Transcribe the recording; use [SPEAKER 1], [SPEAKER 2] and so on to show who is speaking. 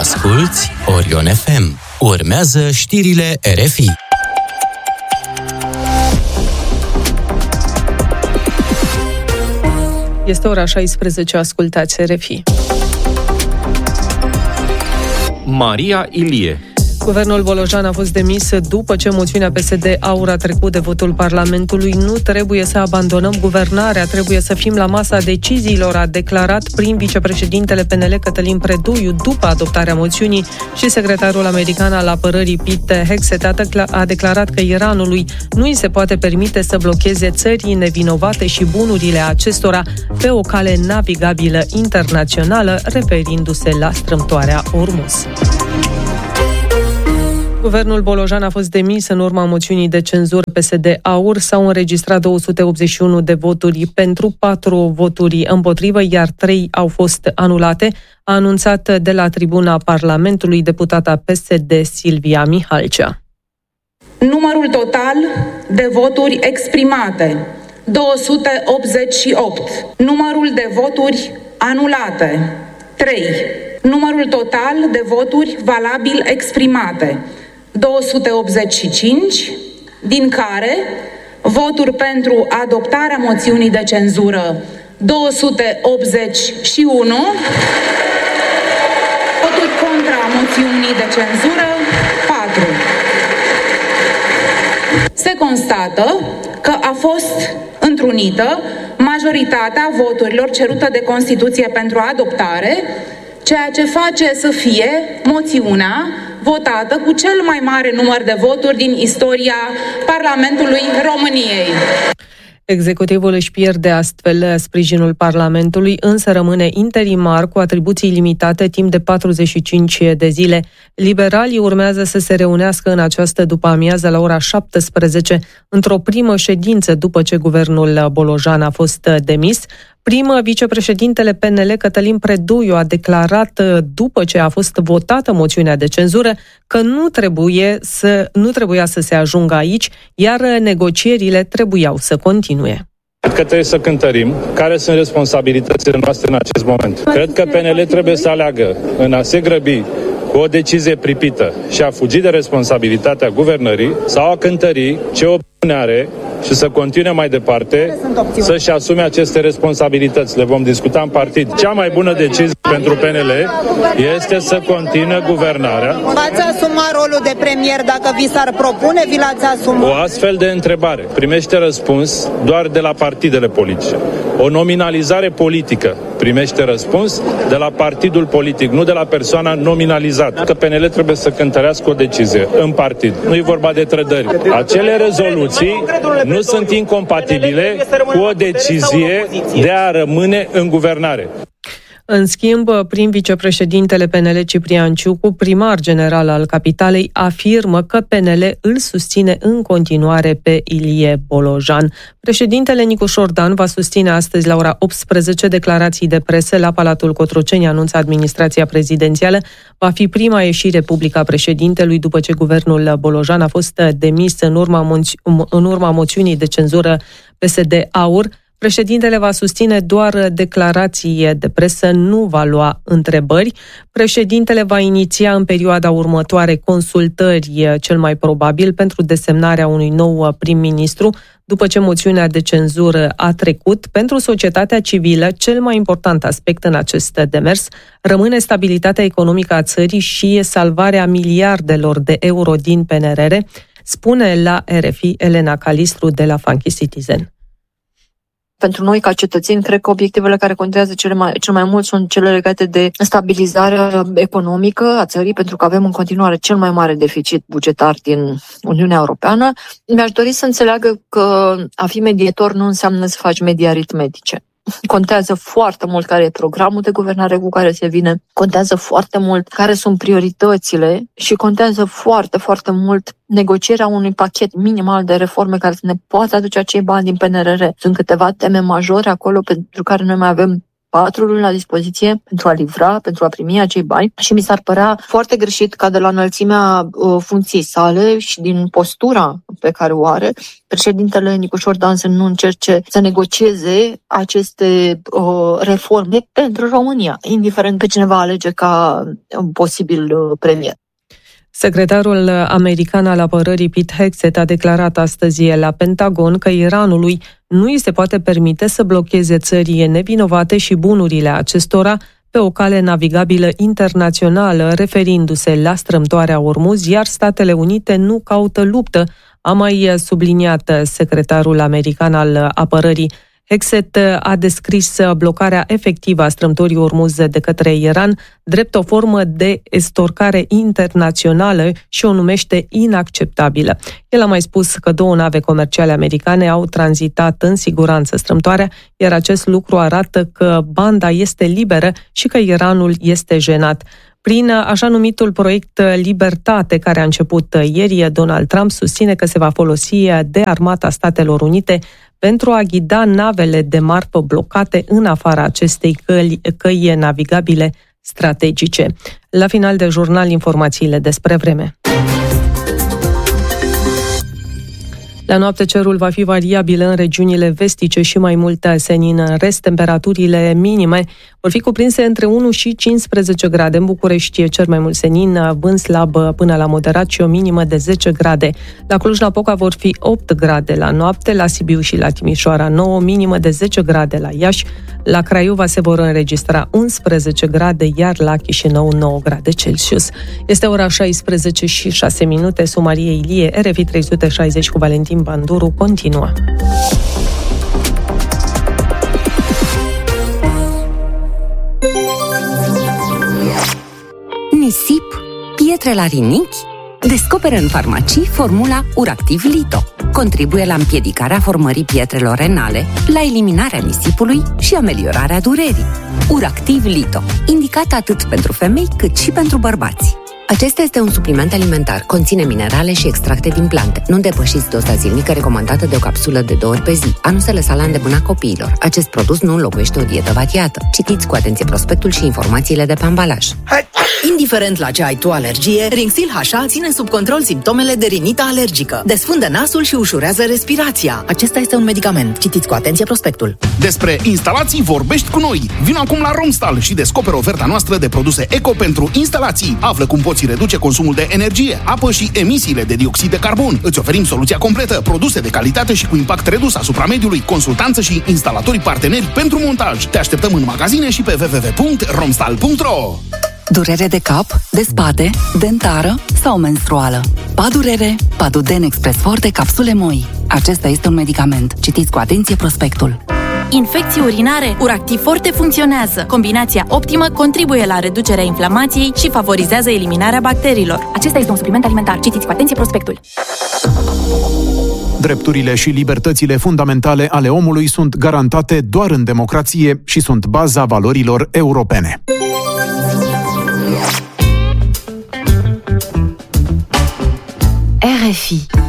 [SPEAKER 1] Asculți Orion FM. Urmează știrile RFI.
[SPEAKER 2] Este ora 16, ascultați RFI.
[SPEAKER 3] Maria Ilie.
[SPEAKER 2] Guvernul Bolojan a fost demis după ce moțiunea PSD-AUR a trecut de votul Parlamentului. Nu trebuie să abandonăm guvernarea, trebuie să fim la masa deciziilor, a declarat prim vicepreședintele PNL Cătălin Preduiu după adoptarea moțiunii, și secretarul american al apărării Pete Hegseth a declarat că Iranului nu îi se poate permite să blocheze țări nevinovate și bunurile acestora pe o cale navigabilă internațională, referindu-se la strâmtoarea Ormuz. Guvernul Bolojan a fost demis în urma moțiunii de cenzură PSD-AUR. S-au înregistrat 281 de voturi pentru, 4 voturi împotrivă, iar 3 au fost anulate, a anunțat de la tribuna Parlamentului deputata PSD Silvia Mihalcea.
[SPEAKER 4] Numărul total de voturi exprimate, 288. Numărul de voturi anulate, 3. Numărul total de voturi valabil exprimate, 285, din care voturi pentru adoptarea moțiunii de cenzură 281, voturi contra moțiunii de cenzură 4. Se constată că a fost întrunită majoritatea voturilor cerute de Constituție pentru adoptare, ceea ce face să fie moțiunea votată cu cel mai mare număr de voturi din istoria Parlamentului României.
[SPEAKER 2] Executivul își pierde astfel sprijinul Parlamentului, însă rămâne interimar cu atribuții limitate timp de 45 de zile. Liberalii urmează să se reunească în această după-amiază la ora 17, într-o primă ședință după ce guvernul Bolojan a fost demis. Vicepreședintele PNL Cătălin Preduiu a declarat după ce a fost votată moțiunea de cenzură că nu trebuia să se ajungă aici, iar negocierile trebuiau să continue.
[SPEAKER 5] Cred că trebuie să cântărim care sunt responsabilitățile noastre în acest moment. Cred că PNL trebuie să aleagă în a se grăbi cu o decizie pripită și a fugi de responsabilitatea guvernării sau a cântări ce opțiune are și să continue mai departe să-și asume aceste responsabilități. Le vom discuta în partid. Cea mai bună decizie pentru PNL este să continue guvernarea.
[SPEAKER 6] V-ați asumat rolul de premier dacă vi s-ar propune? Vi l-ați asumat?
[SPEAKER 5] O astfel de întrebare primește răspuns doar de la partidele politice. O nominalizare politică primește răspuns de la partidul politic, nu de la persoana nominalizată. Că PNL trebuie să cântărească o decizie în partid. Nu e vorba de trădări. Acele rezoluții nu sunt incompatibile cu o decizie de a rămâne în guvernare.
[SPEAKER 2] În schimb, prim vicepreședintele PNL Ciprian Ciucu, primar general al capitalei, afirmă că PNL îl susține în continuare pe Ilie Bolojan. Președintele Nicu Șordan va susține astăzi la ora 18 declarații de presă la Palatul Cotroceni, anunță administrația prezidențială. Va fi prima ieșire publică a președintelui după ce guvernul Bolojan a fost demis în urma moțiunii de cenzură PSD-AUR. Președintele va susține doar declarații de presă, nu va lua întrebări. Președintele va iniția în perioada următoare consultări, cel mai probabil, pentru desemnarea unui nou prim-ministru, după ce moțiunea de cenzură a trecut. Pentru societatea civilă, cel mai important aspect în acest demers rămâne stabilitatea economică a țării și salvarea miliardelor de euro din PNRR, spune la RFI Elena Calistru de la Funky Citizen.
[SPEAKER 7] Pentru noi, ca cetățeni, cred că obiectivele care contează cel mai mult sunt cele legate de stabilizarea economică a țării, pentru că avem în continuare cel mai mare deficit bugetar din Uniunea Europeană. Mi-aș dori să înțeleagă că a fi mediator nu înseamnă să faci medii aritmetice. Contează foarte mult care e programul de guvernare cu care se vine, contează foarte mult care sunt prioritățile și contează foarte, foarte mult negocierea unui pachet minimal de reforme care să ne poată aduce acei bani din PNRR. Sunt câteva teme majore acolo pentru care noi mai avem 4 luni la dispoziție pentru a livra, pentru a primi acei bani și mi s-ar părea foarte greșit ca de la înălțimea funcției sale și din postura pe care o are, președintele Nicușor Dan să nu încerce să negocieze aceste reforme pentru România, indiferent pe cineva alege ca posibil premier.
[SPEAKER 2] Secretarul american al apărării Pete Hegseth a declarat astăzi la Pentagon că Iranului nu îi se poate permite să blocheze țări nevinovate și bunurile acestora pe o cale navigabilă internațională, referindu-se la strâmtoarea Ormuz, iar Statele Unite nu caută luptă, a mai subliniat secretarul american al apărării. Hegseth a descris blocarea efectivă a strâmtorii Ormuz de către Iran drept o formă de estorcare internațională și o numește inacceptabilă. El a mai spus că 2 nave comerciale americane au tranzitat în siguranță strâmtoarea, iar acest lucru arată că banda este liberă și că Iranul este jenat. Prin așa numitul proiect Libertate, care a început ieri, Donald Trump susține că se va folosi de Armata Statelor Unite pentru a ghida navele de marfă blocate în afara acestei căi navigabile strategice. La final de jurnal, informațiile despre vreme. La noapte cerul va fi variabil în regiunile vestice și mai mult senin. În rest, temperaturile minime vor fi cuprinse între 1 și 15 grade. În București cel mai mult senin, vânt slab până la moderat și o minimă de 10 grade. La Cluj-Napoca vor fi 8 grade la noapte, la Sibiu și la Timișoara 9, minimă de 10 grade la Iași. La Craiova se vor înregistra 11 grade, iar la Chișinău 9 grade Celsius. Este ora 16 și 6 minute. Maria Ilie, RFI 360 cu Valentin Banduru continuă.
[SPEAKER 8] Nisip, pietre la rinichi? Descoperă în farmacii formula Uractiv Lito. Contribuie la împiedicarea formării pietrelor renale, la eliminarea nisipului și ameliorarea durerii. Uractiv Lito, indicat atât pentru femei cât și pentru bărbați. Acesta este un supliment alimentar, conține minerale și extracte din plante. Nu depășiți doza zilnică recomandată de o capsulă de 2 ori pe zi. A nu se lăsa la îndemâna copiilor. Acest produs nu înlocuiește o dietă variată. Citiți cu atenție prospectul și informațiile de pe ambalaj.
[SPEAKER 9] Indiferent la ce ai tu alergie, Rinxil HA ține sub control simptomele de rinită alergică. Desfundă nasul și ușurează respirația. Acesta este un medicament. Citiți cu atenție prospectul.
[SPEAKER 10] Despre instalații vorbești cu noi. Vino acum la Romstal și descoperă oferta noastră de produse eco pentru instalații. Află cum poți reduce consumul de energie, apă și emisiile de dioxid de carbon. Îți oferim soluția completă, produse de calitate și cu impact redus asupra mediului, consultanță și instalatorii parteneri pentru montaj. Te așteptăm în magazine și pe www.romstal.ro.
[SPEAKER 11] Durere de cap, de spate, dentară sau menstruală. Padurere, Paduden Express Forte capsule moi. Acesta este un medicament. Citiți cu atenție prospectul.
[SPEAKER 12] Infecții urinare, Uractiv Forte funcționează. Combinația optimă contribuie la reducerea inflamației și favorizează eliminarea bacteriilor.
[SPEAKER 13] Acesta este un supliment alimentar. Citiți cu atenție prospectul.
[SPEAKER 14] Drepturile și libertățile fundamentale ale omului sunt garantate doar în democrație și sunt baza valorilor europene.
[SPEAKER 15] RFI